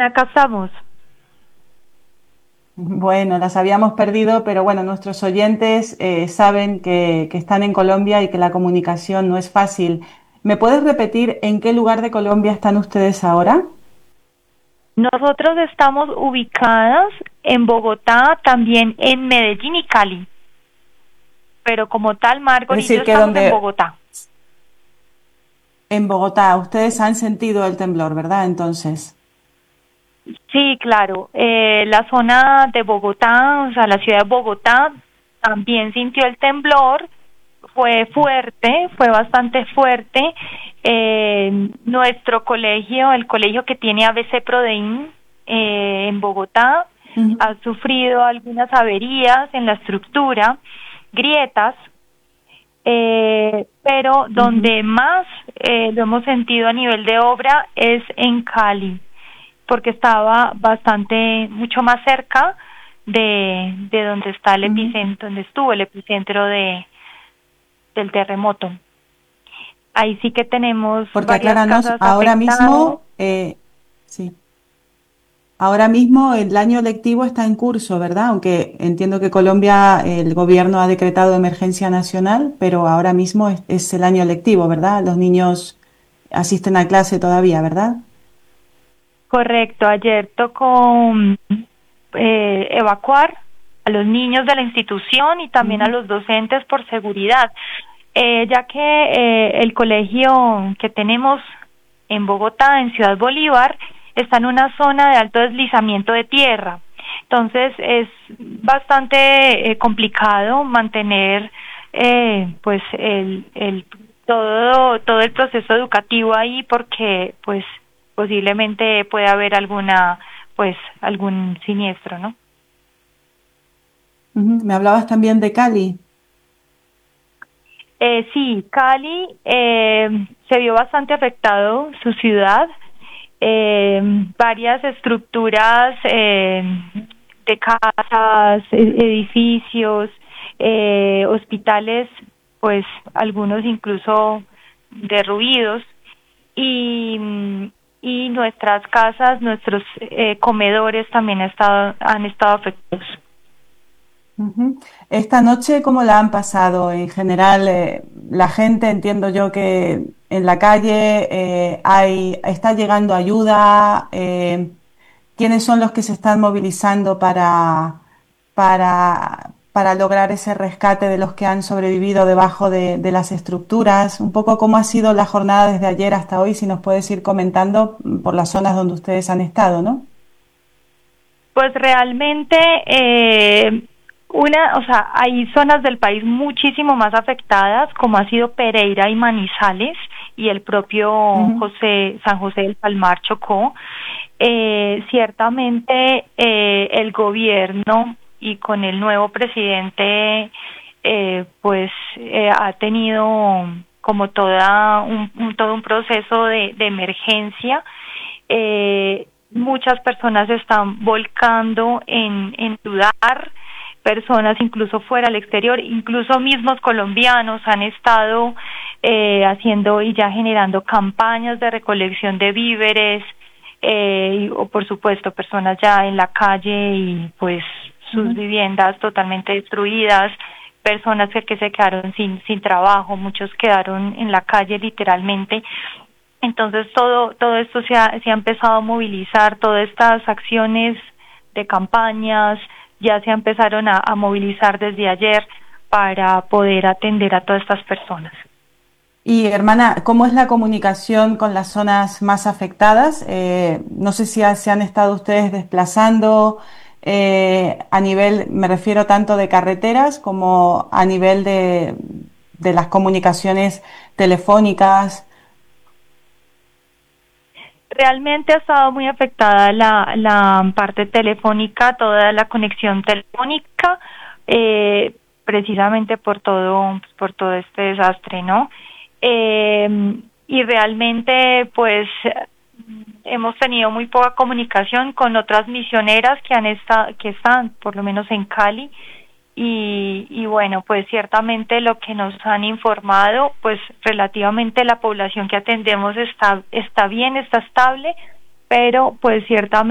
acá estamos. Bueno, las habíamos perdido, pero bueno, nuestros oyentes saben que están en Colombia y que la comunicación no es fácil. ¿Me puedes repetir en qué lugar de Colombia están ustedes ahora? Nosotros estamos ubicadas en Bogotá, también en Medellín y Cali, pero como tal, Es Margot y yo decir, que estamos en donde Bogotá. en Bogotá ustedes han sentido el temblor, ¿verdad? Entonces. Sí, claro. La zona de Bogotá, o sea, la ciudad de Bogotá, también sintió el temblor. Fue fuerte, fue bastante fuerte. Nuestro colegio, el colegio que tiene ABC Prodeín en Bogotá, Ujú, ha sufrido algunas averías en la estructura, grietas, pero ujú. donde más lo hemos sentido a nivel de obra es en Cali, porque estaba bastante, mucho más cerca de donde está el Ujú. epicentro, donde estuvo el epicentro del terremoto. Ahí sí que tenemos Porque varias acláranos, casas afectadas. sí, ahora mismo el año lectivo está en curso, ¿verdad? Aunque entiendo que Colombia, el gobierno ha decretado emergencia nacional, pero ahora mismo es el año lectivo, ¿verdad? Los niños asisten a clase todavía, ¿verdad? Correcto, ayer tocó evacuar a los niños de la institución y también a Ujú, los docentes por seguridad, ya que el colegio que tenemos en Bogotá, en Ciudad Bolívar, está en una zona de alto deslizamiento de tierra. Entonces es bastante complicado mantener pues todo el proceso educativo ahí porque pues posiblemente puede haber alguna pues algún siniestro, ¿no? ujú. Me hablabas también de Cali. Sí, Cali se vio bastante afectado su ciudad, varias estructuras de casas, edificios, hospitales, pues algunos incluso derruidos y, y nuestras casas, nuestros comedores también han estado afectados. Ujú. Esta noche, ¿cómo la han pasado? En general, la gente, entiendo yo que en la calle está llegando ayuda. ¿Quiénes son los que se están movilizando para lograr ese rescate de los que han sobrevivido debajo de las estructuras? Un poco cómo ha sido la jornada desde ayer hasta hoy, si nos puedes ir comentando por las zonas donde ustedes han estado, ¿no? Pues realmente, o sea, hay zonas del país muchísimo más afectadas, como ha sido Pereira y Manizales y el propio Ujú, San José del Palmar Chocó. Ciertamente, el gobierno y con el nuevo presidente, ha tenido como todo un proceso de emergencia. Muchas personas se están volcando en ayudar, personas incluso fuera al exterior, incluso mismos colombianos han estado haciendo y ya generando campañas de recolección de víveres, o por supuesto personas ya en la calle y pues sus ujú. viviendas totalmente destruidas, personas que se quedaron sin trabajo, muchos quedaron en la calle literalmente. Entonces todo esto se ha empezado a movilizar, todas estas acciones de campañas ya se empezaron a movilizar desde ayer para poder atender a todas estas personas. Y hermana, ¿cómo es la comunicación con las zonas más afectadas? No sé si se han estado ustedes desplazando a nivel, me refiero tanto de carreteras como a nivel de las comunicaciones telefónicas. Realmente ha estado muy afectada la parte telefónica, toda la conexión telefónica, precisamente por todo este desastre, ¿no? Y realmente, pues, hemos tenido muy poca comunicación con otras misioneras que están, por lo menos en Cali, y bueno, pues ciertamente lo que nos han informado, pues relativamente la población que atendemos está bien, está estable, pero pues ciertamente